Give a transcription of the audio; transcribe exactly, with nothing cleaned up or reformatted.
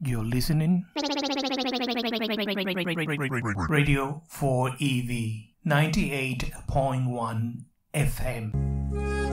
You're listening Radio four E V ninety-eight point one F M.